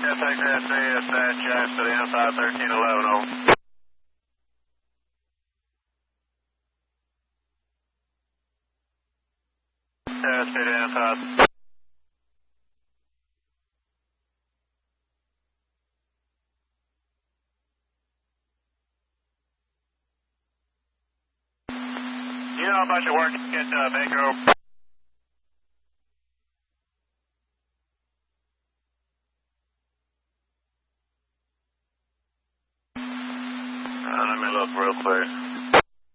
SXSC is dispatch to the inside 1311 over. SC to inside. You know how much it worked to get Baker? Let me look real quick.